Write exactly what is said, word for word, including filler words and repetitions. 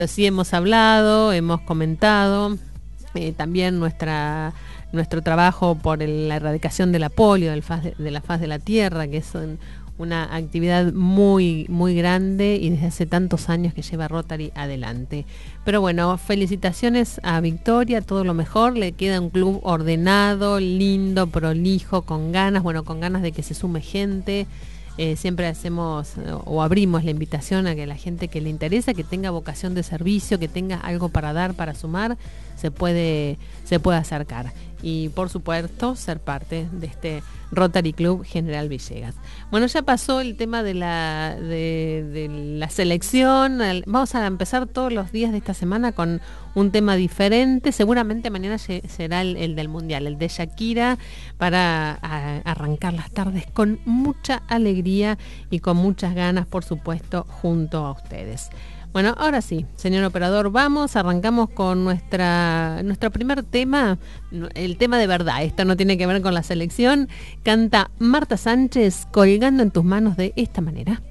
Sí hemos hablado, hemos comentado, eh, también nuestra nuestro trabajo por el, la erradicación de la polio del faz de, de la faz de la tierra, que es un, una actividad muy muy grande y desde hace tantos años que lleva Rotary adelante. Pero bueno, felicitaciones a Victoria, todo lo mejor, le queda un club ordenado, lindo, prolijo, con ganas, bueno, con ganas de que se sume gente. Eh, siempre hacemos o abrimos la invitación a que la gente que le interesa, que tenga vocación de servicio, que tenga algo para dar, para sumar, se puede, se puede acercar. Y por supuesto, ser parte de este Rotary Club General Villegas. Bueno, ya pasó el tema de la, de, de la selección. Vamos a empezar todos los días de esta semana con un tema diferente. Seguramente mañana será el, el del Mundial, el de Shakira, para a, arrancar las tardes con mucha alegría y con muchas ganas, por supuesto, junto a ustedes. Bueno, ahora sí, señor operador, vamos, arrancamos con nuestra nuestro primer tema, el tema de verdad. Esto no tiene que ver con la selección. Canta Marta Sánchez, Colgando en tus manos, de esta manera.